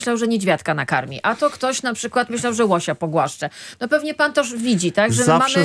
myślał, że niedźwiadka nakarmi, a to ktoś na przykład myślał, że łosia pogłaszcze. No pewnie pan to widzi, tak? Że Zawsze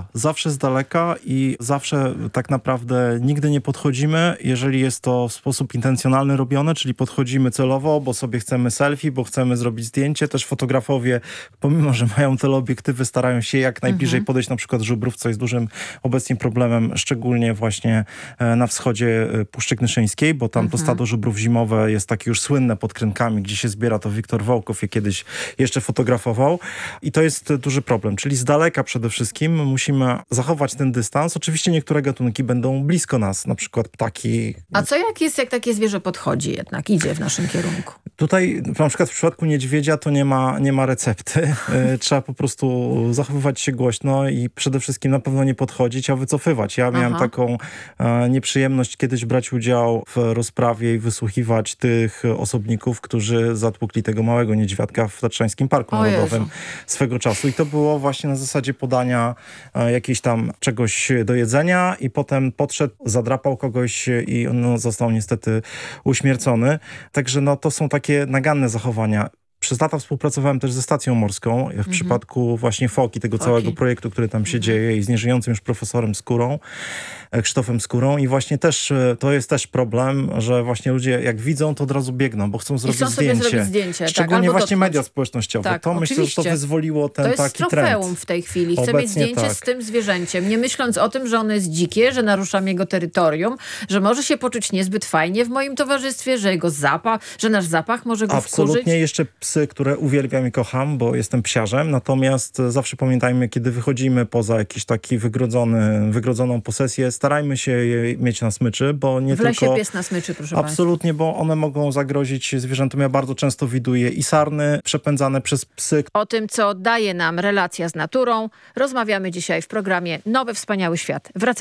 z daleka i zawsze tak naprawdę nigdy nie podchodzimy, jeżeli jest to w sposób intencjonalny robione, czyli podchodzimy celowo, bo sobie chcemy selfie, bo chcemy zrobić zdjęcie. Też fotografowie, pomimo że mają teleobiektywy, starają się jak najbliżej podejść na przykład żubrów, co jest dużym obecnie problemem, szczególnie właśnie na wschodzie Puszczy Knyszyńskiej, bo tam to stado żubrów zimowe jest takie już słynne pod Krynkami, gdzie się zbiera, to Wiktor Wołkow je kiedyś jeszcze fotografował i to jest duży problem, czyli z daleka przede wszystkim musimy zachować ten dystans. Oczywiście niektóre gatunki będą blisko nas, na przykład ptaki. A co jak takie zwierzę podchodzi jednak, idzie w naszym kierunku? Tutaj na przykład w przypadku niedźwiedzia to nie ma recepty. Trzeba po prostu zachowywać się głośno i przede wszystkim na pewno nie podchodzić, a wycofywać. Ja miałem taką nieprzyjemność kiedyś brać udział w rozprawie i wysłuchiwać tych osobników, którzy zatłukli tego małego niedźwiadka w Tatrzańskim Parku Narodowym swego czasu. I to było właśnie na zasadzie podania jakiejś tam czegoś do jedzenia i potem podszedł, zadrapał kogoś i on został niestety uśmiercony. Także to są takie naganne zachowania. Przez lata współpracowałem też ze stacją morską w przypadku właśnie Foki, tego całego projektu, który tam się dzieje i z nieżyjącym już profesorem Skórą, Krzysztofem Skórą i właśnie też to jest też problem, że właśnie ludzie jak widzą, to od razu biegną, bo chcą zrobić zdjęcie. Szczególnie właśnie media społecznościowe. Tak, to myślę, że to wyzwoliło ten taki trend. To jest trofeum w tej chwili. Chcę mieć zdjęcie z tym zwierzęciem, nie myśląc o tym, że ono jest dzikie, że naruszam jego terytorium, że może się poczuć niezbyt fajnie w moim towarzystwie, że jego zapach, że nasz zapach może go wkurzyć. Absolutnie. Jeszcze psy, które uwielbiam i kocham, bo jestem psiarzem, natomiast zawsze pamiętajmy, kiedy wychodzimy poza jakiś taki wygrodzoną posesję, starajmy się je mieć na smyczy, bo nie tylko... W lesie tylko... pies na smyczy, proszę Absolutnie, bo one mogą zagrozić zwierzętom. Ja bardzo często widuję i sarny przepędzane przez psy. O tym, co daje nam relacja z naturą, rozmawiamy dzisiaj w programie Nowy Wspaniały Świat. Wracamy